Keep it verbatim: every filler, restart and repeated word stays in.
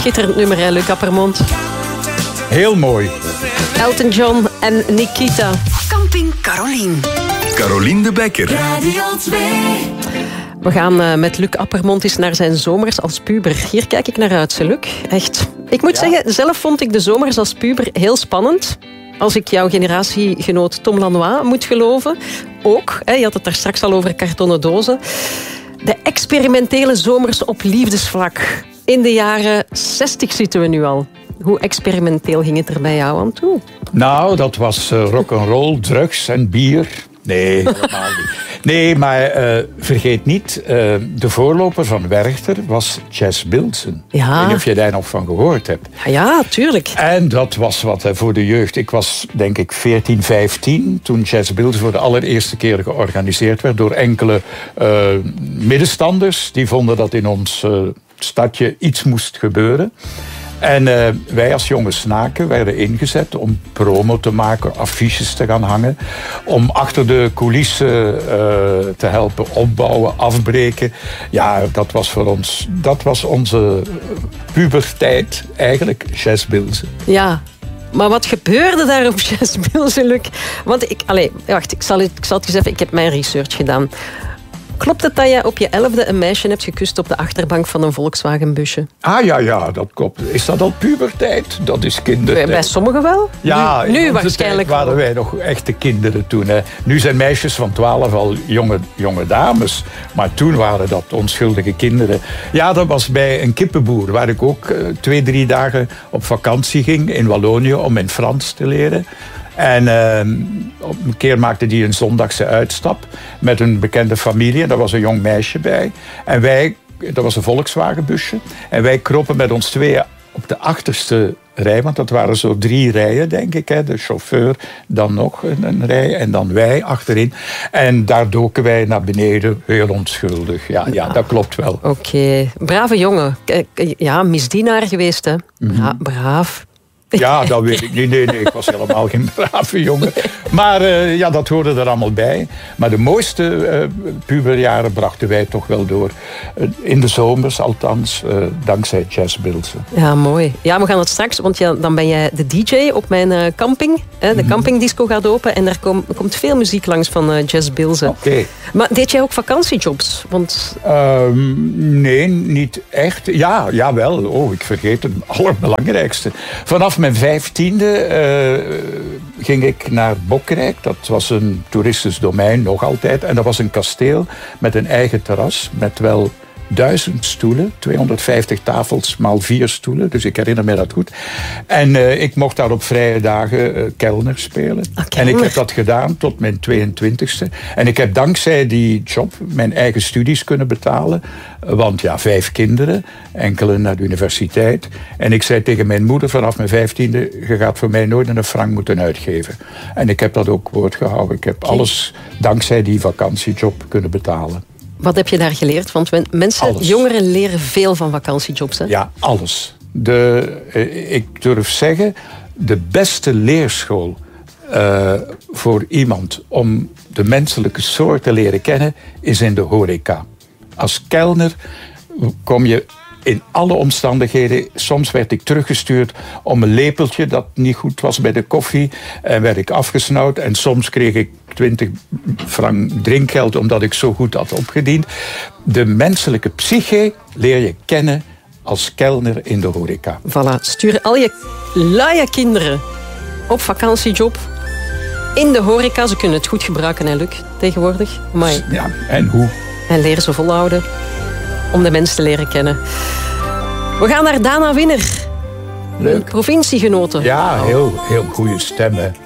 Schitterend nummer, hè, Luc Appermond. Heel mooi. Elton John en Nikita. Camping Carolien. Carolien de Bekker. Radio twee. We gaan uh, met Luc Appermond eens naar zijn zomers als puber. Hier kijk ik naar uit, Luc. Echt. Ik moet ja. zeggen, zelf vond ik de zomers als puber heel spannend. Als ik jouw generatiegenoot Tom Lanois moet geloven. Ook, hè, je had het daar straks al over kartonnen dozen. De experimentele zomers op liefdesvlak. In de jaren zestig zitten we nu al. Hoe experimenteel ging het er bij jou aan toe? Nou, dat was uh, rock'n'roll, drugs en bier. Nee, helemaal niet. Nee, maar uh, vergeet niet, uh, de voorloper van Werchter was Jazz Bilson. Ja. Ik weet niet of je daar nog van gehoord hebt. Ja, ja, tuurlijk. En dat was wat hè, voor de jeugd. Ik was denk ik veertien, vijftien toen Jazz Bilson voor de allereerste keer georganiseerd werd door enkele uh, middenstanders. Die vonden dat in ons uh, stadje iets moest gebeuren. En uh, wij als jonge snaken werden ingezet om promo te maken, affiches te gaan hangen. Om achter de coulissen uh, te helpen opbouwen, afbreken. Ja, dat was voor ons, dat was onze puberteit eigenlijk, Jazz Bilson. Ja. Maar wat gebeurde daar op Jazz Bilson, Luc? Want ik, allez, wacht, ik zal, het, ik zal het eens even, ik heb mijn research gedaan. Klopt het dat je op je elfde een meisje hebt gekust op de achterbank van een Volkswagenbusje? Ah ja, ja, dat klopt. Is dat al puberteit? Dat is kindertijd. Bij sommigen wel. Ja, nu, nu in onze waarschijnlijk tijd waren wij nog echte kinderen toen. Hè. Nu zijn meisjes van twaalf al jonge, jonge dames. Maar toen waren dat onschuldige kinderen. Ja, dat was bij een kippenboer, waar ik ook uh, twee, drie dagen op vakantie ging in Wallonië om mijn Frans te leren. En uh, een keer maakte die een zondagse uitstap met een bekende familie. En daar was een jong meisje bij. En wij, dat was een Volkswagenbusje. En wij kropen met ons tweeën op de achterste rij. Want dat waren zo drie rijen, denk ik. Hè. De chauffeur, dan nog een, een rij en dan wij achterin. En daar doken wij naar beneden, heel onschuldig. Ja, ja, ja dat klopt wel. Oké, okay. Brave jongen. Ja, misdienaar geweest, hè. Mm-hmm. Ja, braaf. Ja, dat weet ik niet. Nee, nee, ik was helemaal geen brave jongen. Maar uh, ja, dat hoorde er allemaal bij. Maar de mooiste uh, puberjaren brachten wij toch wel door. Uh, in de zomers althans, uh, dankzij Jazz Bilson. Ja, mooi. Ja, we gaan het straks, want ja, dan ben jij de D J op mijn uh, camping. Hè, de mm-hmm. campingdisco gaat open en daar kom, komt veel muziek langs van uh, Jazz Bilson. Oké. Okay. Maar deed jij ook vakantiejobs? Want... Um, nee, niet echt. Ja, jawel. Oh, ik vergeet het allerbelangrijkste. Vanaf mijn vijftiende uh, ging ik naar Bokrijk. Dat was een toeristisch domein, nog altijd. En dat was een kasteel met een eigen terras. Met wel duizend stoelen. tweehonderdvijftig tafels maal vier stoelen. Dus ik herinner me dat goed. En uh, ik mocht daar op vrije dagen uh, kelner spelen. Okay. En ik heb dat gedaan tot mijn tweeëntwintigste. En ik heb dankzij die job mijn eigen studies kunnen betalen. Want ja, vijf kinderen. Enkele naar de universiteit. En ik zei tegen mijn moeder vanaf mijn vijftiende... je gaat voor mij nooit een frank moeten uitgeven. En ik heb dat ook woord gehouden. Ik heb okay. alles dankzij die vakantiejob kunnen betalen. Wat heb je daar geleerd? Want mensen, alles. Jongeren leren veel van vakantiejobs. Hè? Ja, alles. De, ik durf zeggen, de beste leerschool uh, voor iemand om de menselijke soort te leren kennen is in de horeca. Als kelner kom je in alle omstandigheden. Soms werd ik teruggestuurd om een lepeltje dat niet goed was bij de koffie. En werd ik afgesnauwd. En soms kreeg ik twintig frank drinkgeld omdat ik zo goed had opgediend. De menselijke psyche leer je kennen als kelner in de horeca. Voilà, stuur al je luie kinderen op vakantiejob in de horeca. Ze kunnen het goed gebruiken, hè, Luc, tegenwoordig. Amai. Ja, en hoe? En leren ze volhouden om de mensen te leren kennen. We gaan naar Dana Winner. Leuk. Provinciegenoten. Ja, heel, heel goede stemmen.